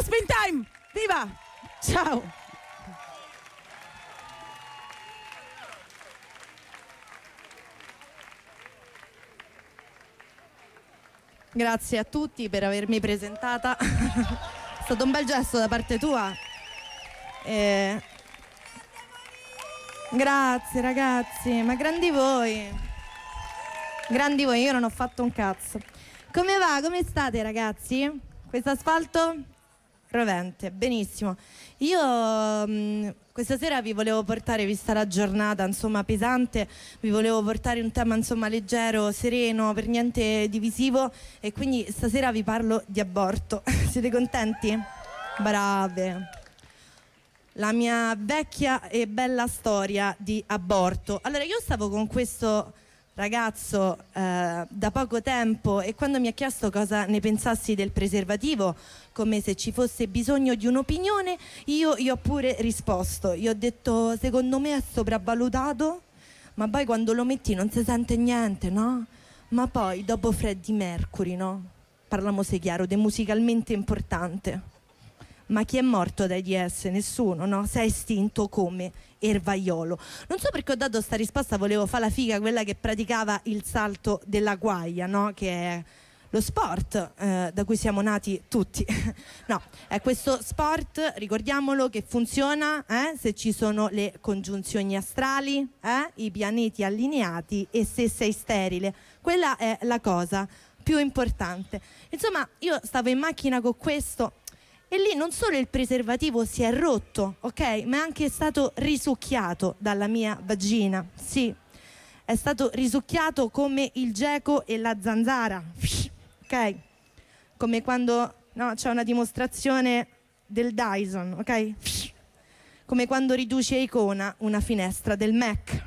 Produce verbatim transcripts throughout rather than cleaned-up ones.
Springtime! Viva! Ciao! Grazie a tutti per avermi presentata. È stato un bel gesto da parte tua. E... Grazie ragazzi, ma grandi voi. Grandi voi, io non ho fatto un cazzo. Come va? Come state ragazzi? Questo asfalto? Rovente, benissimo. Io mh, questa sera vi volevo portare, vista la giornata insomma pesante, vi volevo portare un tema insomma leggero, sereno, per niente divisivo, e quindi stasera vi parlo di aborto. Siete contenti? Brave. La mia vecchia e bella storia di aborto. Allora, io stavo con questo ragazzo eh, da poco tempo, e quando mi ha chiesto cosa ne pensassi del preservativo, come se ci fosse bisogno di un'opinione, io gli ho pure risposto. Gli ho detto: secondo me è sopravvalutato, ma poi quando lo metti non si sente niente, no? Ma poi dopo Freddie Mercury, no? Parliamo se chiaro, de musicalmente importante. Ma chi è morto dai D S? Nessuno, no? Si è estinto come ervaiolo. Non so perché ho dato sta risposta, volevo fare la figa, quella che praticava il salto della guaia, no? Che è lo sport eh, da cui siamo nati tutti. No, è questo sport, ricordiamolo, che funziona eh, se ci sono le congiunzioni astrali, eh, i pianeti allineati e se sei sterile. Quella è la cosa più importante. Insomma, io stavo in macchina con questo, e lì non solo il preservativo si è rotto, ok? Ma è anche stato risucchiato dalla mia vagina. Sì, è stato risucchiato come il geco e la zanzara. Ok? Come quando no, c'è una dimostrazione del Dyson, ok? Come quando riduce a icona una finestra del Mac.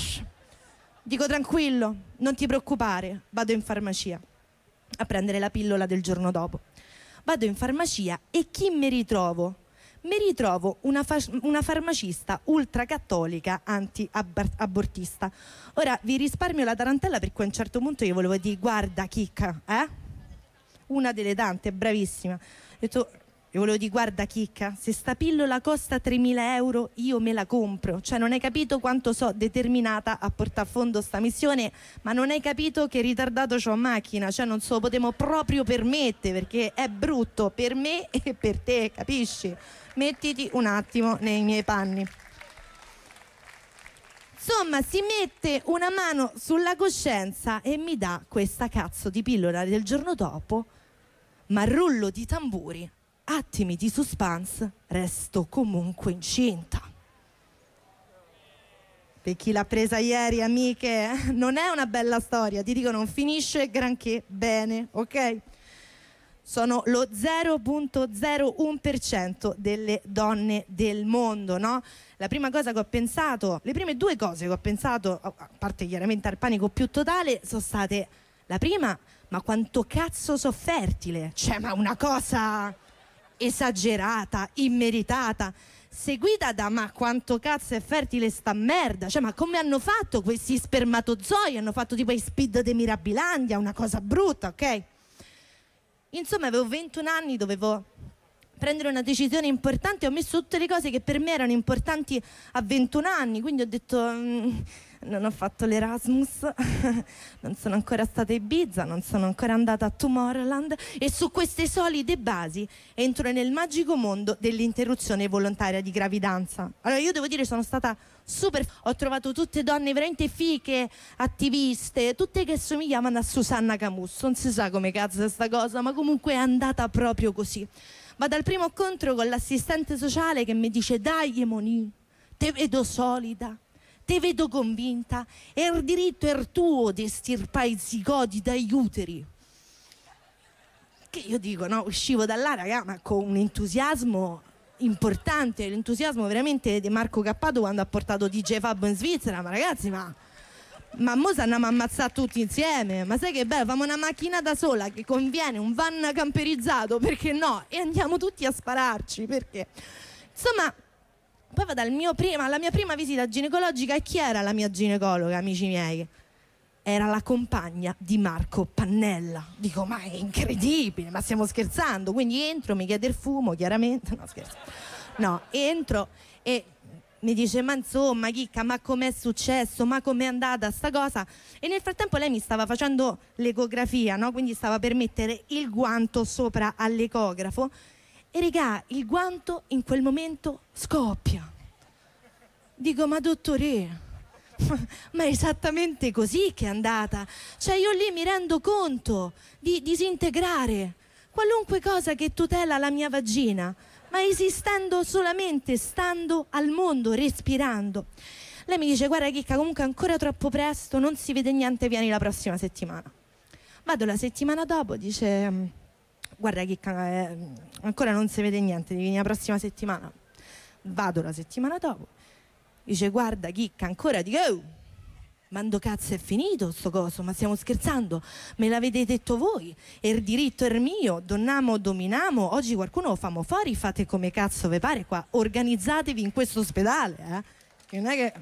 Dico: tranquillo, non ti preoccupare, vado in farmacia a prendere la pillola del giorno dopo. Vado in farmacia e chi mi ritrovo? Mi ritrovo una, fa- una farmacista ultracattolica anti-abortista. Ora vi risparmio la tarantella, perché a un certo punto io volevo dire: guarda chicca, eh? Una delle tante, bravissima. Ho detto, io volevo dire: guarda chicca, se sta pillola costa tremila euro io me la compro. Cioè, non hai capito quanto so determinata a portare a fondo sta missione, ma non hai capito che ritardato c'ho in macchina. Cioè, non so, lo potevo proprio permettere, perché è brutto per me e per te, capisci? Mettiti un attimo nei miei panni. Insomma, si mette una mano sulla coscienza e mi dà questa cazzo di pillola del giorno dopo, ma rullo di tamburi, attimi di suspense, resto comunque incinta. Per chi l'ha presa ieri, amiche, non è una bella storia, ti dico, non finisce granché bene, ok? Sono lo zero virgola zero uno per cento delle donne del mondo, no? La prima cosa che ho pensato, le prime due cose che ho pensato, a parte chiaramente al panico più totale, sono state: la prima, ma quanto cazzo so fertile? Cioè, ma una cosa esagerata, immeritata, seguita da: ma quanto cazzo è fertile sta merda? Cioè, ma come hanno fatto questi spermatozoi? Hanno fatto tipo i Speed de Mirabilandia, una cosa brutta, ok? Insomma, avevo ventuno anni, dovevo prendere una decisione importante, ho messo tutte le cose che per me erano importanti a ventuno anni, quindi ho detto: mm, non ho fatto l'Erasmus, non sono ancora stata a Ibiza, non sono ancora andata a Tomorrowland, e su queste solide basi entro nel magico mondo dell'interruzione volontaria di gravidanza. Allora, io devo dire, sono stata super, ho trovato tutte donne veramente fiche, attiviste, tutte che somigliavano a Susanna Camusso. Non si sa come cazzo è sta cosa, ma comunque è andata proprio così. Vado al primo incontro con l'assistente sociale che mi dice: dai Emoni, te vedo solida, te vedo convinta, e il diritto è il tuo di estirpare i zigoti dagli uteri. Che io dico, no, uscivo da là, raga, ma con un entusiasmo importante, l'entusiasmo veramente di Marco Cappato quando ha portato D J Fabio in Svizzera. Ma ragazzi, ma ma mo se andiamo a ammazzare tutti insieme, ma sai che bello, facciamo una macchina da sola che conviene, un van camperizzato, perché no? E andiamo tutti a spararci, perché insomma. Poi vado al mio prima, alla mia prima visita ginecologica, e chi era la mia ginecologa, amici miei? era la compagna di Marco Pannella. Dico, ma è incredibile, ma stiamo scherzando? Quindi entro, mi chiede il fumo, chiaramente, no scherzo. No, entro e mi dice, ma insomma Chicca, ma com'è successo, ma com'è andata sta cosa? E nel frattempo lei mi stava facendo l'ecografia, no? Quindi stava per mettere il guanto sopra all'ecografo e regà, il guanto in quel momento scoppia. Dico, ma dottore, ma è esattamente così che è andata? Cioè io lì mi rendo conto di disintegrare qualunque cosa che tutela la mia vagina, ma esistendo solamente, stando al mondo, respirando. Lei mi dice, guarda Chicca, comunque è ancora troppo presto, non si vede niente, vieni la prossima settimana. Vado la settimana dopo, dice, guarda Chicca, eh, ancora non si vede niente, vieni la prossima settimana. Vado la settimana dopo, dice, guarda Chicca, ancora, dico, oh, mando cazzo è finito sto coso, ma stiamo scherzando, me l'avete detto voi, e il diritto è mio, donnamo, dominamo, oggi qualcuno lo famo fuori, fate come cazzo ve pare qua, organizzatevi in questo ospedale, eh? Non è che...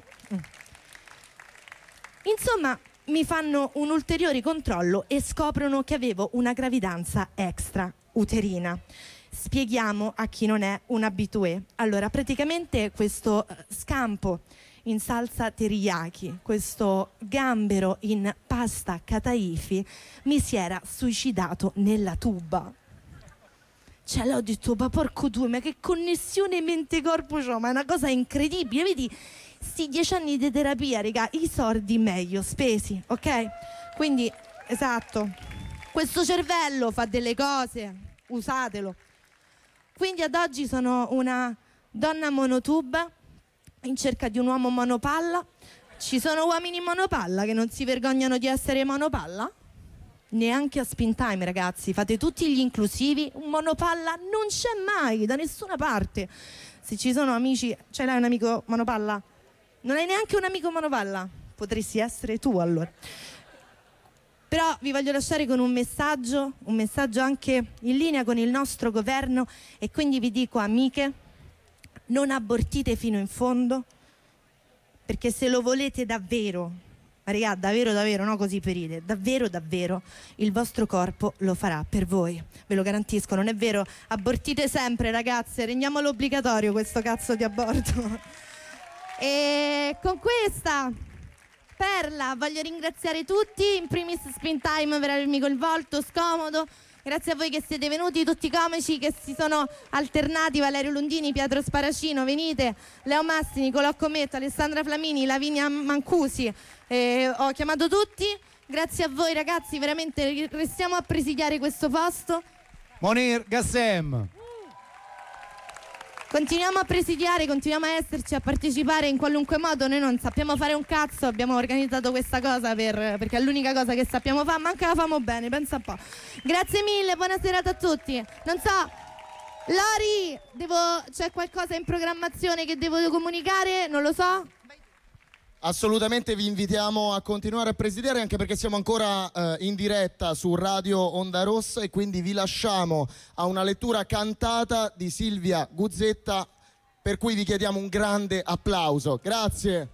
Insomma, mi fanno un ulteriore controllo e scoprono che avevo una gravidanza extrauterina. Spieghiamo a chi non è un abitué. Allora, praticamente questo scampo in salsa teriyaki, questo gambero in pasta kataifi, mi si era suicidato nella tuba. Cioè, l'ho detto, ma porco due, ma che connessione mente-corpo c'ho? Ma è una cosa incredibile, vedi? Sti dieci anni di terapia, raga, i soldi meglio spesi, ok? Quindi, esatto, questo cervello fa delle cose, usatelo. Quindi ad oggi sono una donna monotuba in cerca di un uomo monopalla. Ci sono uomini monopalla che non si vergognano di essere monopalla? Neanche a Spin Time, ragazzi, fate tutti gli inclusivi, un monopalla non c'è mai da nessuna parte. Se ci sono amici, ce l'hai un amico monopalla? Non hai neanche un amico monopalla? Potresti essere tu allora. Però vi voglio lasciare con un messaggio, un messaggio anche in linea con il nostro governo, e quindi vi dico, amiche, non abortite fino in fondo, perché se lo volete davvero, ma raga, davvero davvero, no così per ridere, davvero davvero, il vostro corpo lo farà per voi, ve lo garantisco, non è vero? Abortite sempre, ragazze, rendiamolo obbligatorio questo cazzo di aborto. E con questa perla voglio ringraziare tutti, in primis Spin Time per avermi coinvolto, scomodo. Grazie a voi che siete venuti, tutti i comici che si sono alternati, Valerio Lundini, Pietro Sparacino, venite, Leo Massi, Nicolò Commetto, Alessandra Flamini, Lavinia Mancusi, eh, ho chiamato tutti, grazie a voi ragazzi, veramente restiamo a presidiare questo posto. Monir Gassem. Continuiamo a presidiare, continuiamo a esserci, a partecipare in qualunque modo. Noi non sappiamo fare un cazzo, abbiamo organizzato questa cosa per, perché è l'unica cosa che sappiamo fare, ma anche la famo bene, pensa un po'. Grazie mille, buona serata a tutti. Non so, Lori, devo, c'è qualcosa in programmazione che devo comunicare? Non lo so. Assolutamente vi invitiamo a continuare a presidiare, anche perché siamo ancora eh, in diretta su Radio Onda Rossa, e quindi vi lasciamo a una lettura cantata di Silvia Guzzetta, per cui vi chiediamo un grande applauso. Grazie.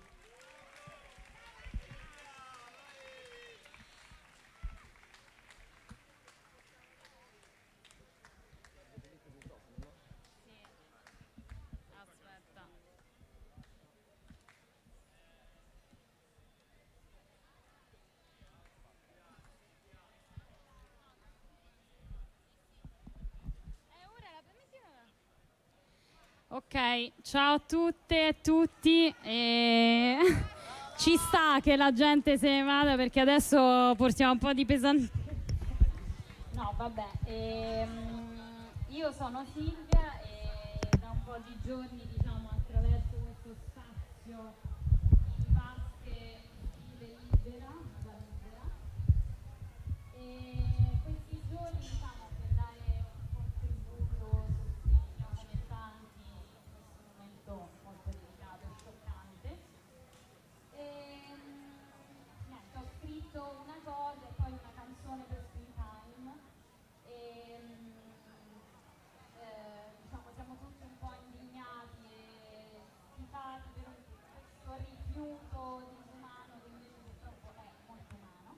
Ok, ciao a tutte e tutti. E... ci sta che la gente se ne vada, perché adesso portiamo un po' di pesante. No, vabbè. Ehm, io sono Silvia e da un po' di giorni, diciamo, attraverso questo spazio di vasche stile libera, da libera. E questi giorni, diciamo, per dare un contributo, sostegno come tanti in questo momento molto delicato e scioccante. E, niente, ho scritto una cosa e poi una canzone per Spin Time. E, eh, diciamo, siamo tutti un po' indignati e stipati per questo rifiuto disumano che invece purtroppo è molto umano.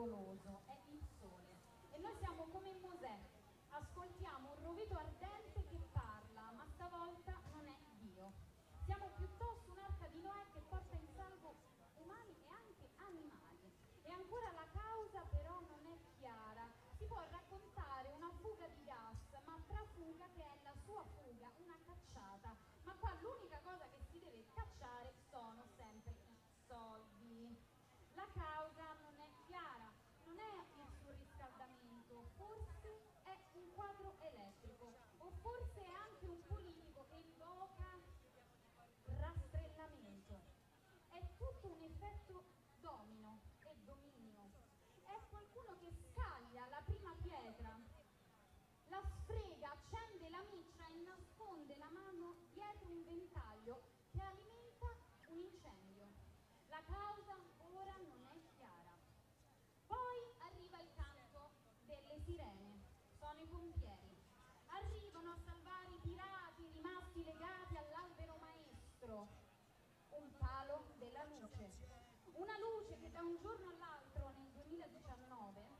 doloso, è il sole. E noi siamo come Mosè, ascoltiamo un roveto ardente che parla, ma stavolta non è Dio. Siamo piuttosto un'arca di Noè che porta in salvo umani e anche animali. E ancora la causa però non è chiara. Si può raccontare una fuga di gas, ma trafuga che è la sua fuga, una cacciata. Ma qua l'unica cosa che si deve cacciare sono sempre i soldi. La causa non è chiara, non è il surriscaldamento, forse è un quadro elettrico, o forse è anche un politico che invoca rastrellamento. È tutto un effetto domino e dominio. È qualcuno che scaglia la prima pietra, la sfrega, accende la miccia e nasconde la mano dietro un ventaglio che alimenta un incendio. La causa ora non è chiara. Poi arriva il canto delle sirene, sono i pompieri. Arrivano a salvare i pirati rimasti legati all'albero maestro. Un palo della luce. Una luce che da un giorno all'altro nel duemiladiciannove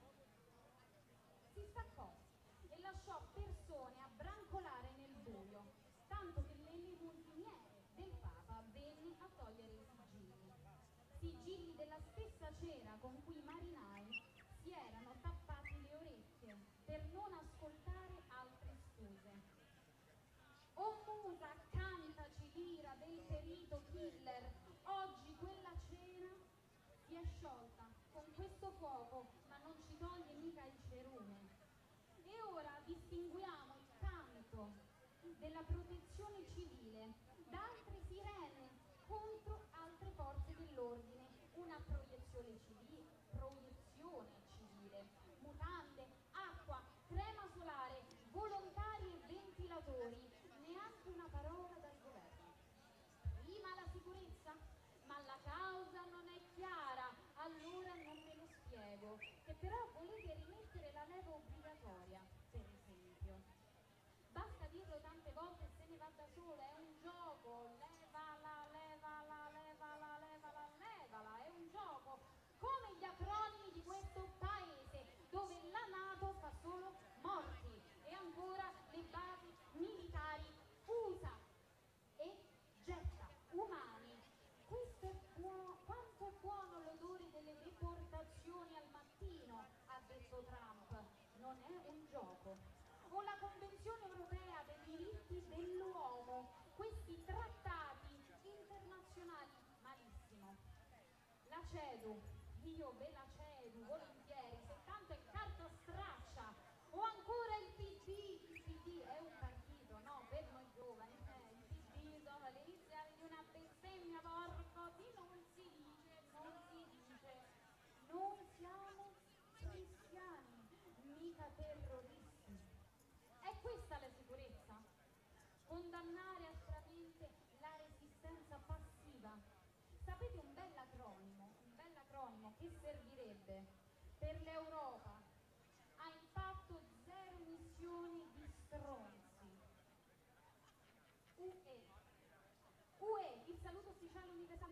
si staccò e lasciò persone a brancolare nel buio, tanto che le limosiniere del Papa venne a togliere i sigilli. Sigilli della stessa cera con cui i marinai si erano tappati le orecchie per non ascoltare altre scuse. O musa, cantaci l'ira del perito killer, oggi quella cena si è sciolta con questo fuoco, ma non ci toglie mica il cerume. E ora distinguiamo il canto della protezione civile da altre sirene contro altre forze dell'ordine, una proiezione civile, proiezione civile, mutande, acqua, crema solare, volontari e ventilatori, neanche una parola dal governo. Prima la sicurezza, ma la causa non è chiara, allora non me lo spiego. Che però volete rimettere la leva obbligatoria, per esempio. Basta dirlo tante volte e se ne va da solo, è un gioco, levala, levala, levala, levala, levala, è un gioco, come gli acronimi di questo paese, dove la NATO fa solo morti e ancora le basi militari usa e getta umani. Questo è buono, quanto è buono l'odore delle deportazioni al mattino, ha detto Trump, non è un gioco. O la Convenzione Europea dei diritti dell'uomo, questi trattati internazionali, malissimo. La cedo, io ve la cedo volentieri, se tanto è carta straccia. O ancora il P D, il P D è un partito, no, per noi giovani, eh, il P D sono le iniziali di una bestemmia, porco, di non si dice, non si dice. Noi siamo cristiani, mica terroristi. È questa la sicurezza? Condannare a